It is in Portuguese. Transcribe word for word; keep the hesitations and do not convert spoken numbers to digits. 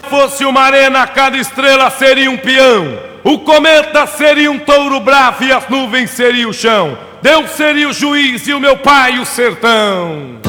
fosse uma arena, cada estrela seria um peão. O cometa seria um touro bravo e as nuvens seria o chão. Deus seria o juiz e o meu pai o sertão.